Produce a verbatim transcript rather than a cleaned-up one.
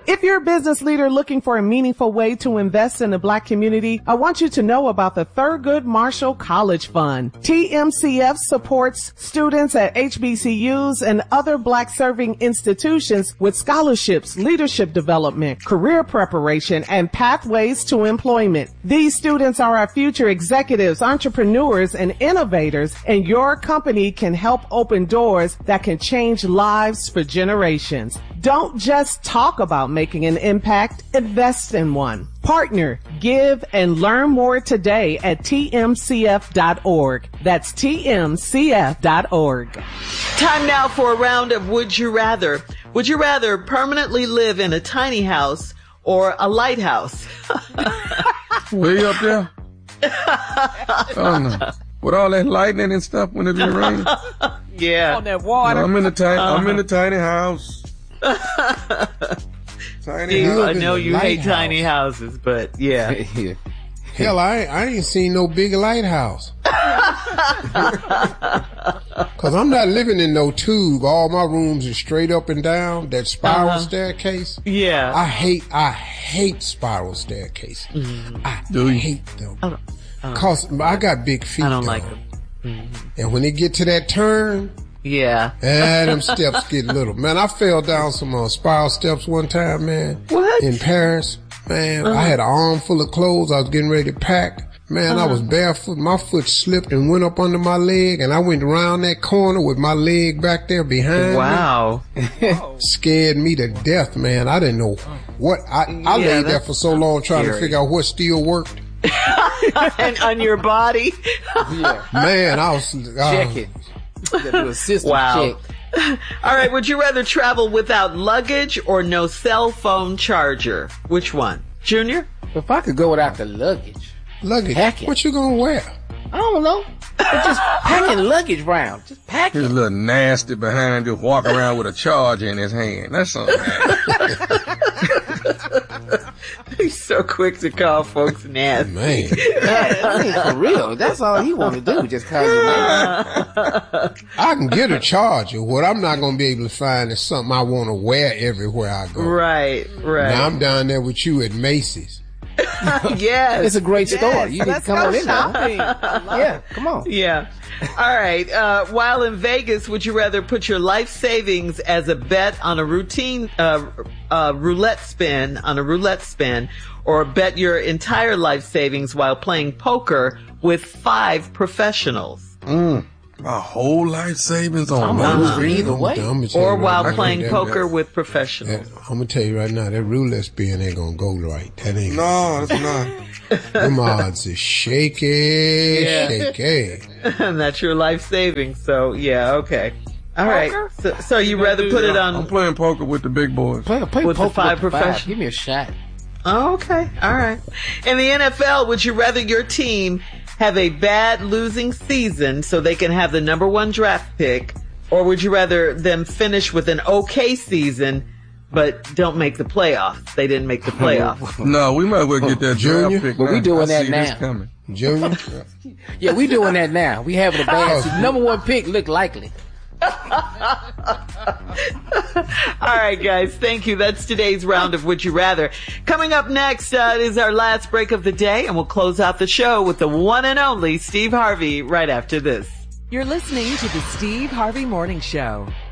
If you're a business leader looking for a meaningful way to invest in the Black community, I want you to know about the Thurgood Marshall College Fund. T M C F supports students at H B C Us and other Black serving institutions with scholarships, leadership development, career preparation, and pathways to employment. These students are our future executives, entrepreneurs, and innovators, and your company can help open doors that can change lives for generations. Don't just talk about making an impact, invest in one. Partner, give, and learn more today at T M C F dot org. That's T M C F dot org. Time now for a round of Would You Rather. Would you rather permanently live in a tiny house or a lighthouse? Way up there? Oh, no. With all that lightning and stuff when it be raining? Yeah. On that water. No, I'm in the tiny, uh-huh. I'm in the tiny house. Tiny Steve, house. I know you hate tiny houses, but yeah. Yeah. Hell, I ain't, I ain't seen no big lighthouse. Cause I'm not living in no tube. All my rooms are straight up and down. That spiral uh-huh. staircase. Yeah. I hate, I hate spiral staircases. Mm-hmm. I Do you? hate them. I don't, I don't Cause like I got big feet. I don't though. like them. Mm-hmm. And when they get to that turn, yeah, and them steps get little. Man, I fell down some uh, spiral steps one time, man. What? In Paris. Man, uh-huh. I had an armful of clothes I was getting ready to pack. Man, uh-huh. I was barefoot. My foot slipped and went up under my leg, and I went around that corner with my leg back there behind wow. me. Wow. Scared me to death, man. I didn't know what. I, I yeah, laid there for so long trying scary. to figure out what still worked. And on your body? Yeah. Man, I was... Uh, check it. You gotta do a system wow. check. All right, would you rather travel without luggage or no cell phone charger? Which one? Junior? If I could go without the luggage. Luggage? Packing. What you gonna wear? I don't know. But just packing luggage round. Just packing. He's a little nasty behind, just walk around with a charger in his hand. That's something. He's so quick to call folks nasty. Man. I mean, for real. That's all he want to do. Just call you nasty. I can get a charger. What I'm not going to be able to find is something I want to wear everywhere I go. Right, right. Now I'm down there with you at Macy's. Yes. It's a great yes. store. You need Let's to come go on in shopping. there. Yeah, come on. Yeah. All right. Uh, while in Vegas, would you rather put your life savings as a bet on a routine uh, uh, roulette spin, on a roulette spin, or bet your entire life savings while playing poker with five professionals? Mm. My whole life savings on uh, either way. Or while right playing now, poker that, with professionals. That, I'm going to tell you right now, that roulette spin ain't going to go right. That ain't. No, that's not. Them odds is shaky, yeah. shaky. And that's your life savings. So, yeah, okay. All right. So, so you rather put it on. I'm playing poker with the big boys. Play, play with poker the five with the professionals. Five. Give me a shot. Oh, okay. All right. In the N F L, would you rather your team have a bad losing season so they can have the number one draft pick, or would you rather them finish with an okay season but don't make the playoffs? They didn't make the playoffs. No, we might as well get that Junior. draft pick. But we doing I that now. Junior? Yeah, we doing that now. We having a bad season. Number one pick look likely. All right, guys. Thank you. That's today's round of Would You Rather. Coming up next uh, is our last break of the day, and we'll close out the show with the one and only Steve Harvey right after this. You're listening to the Steve Harvey Morning Show.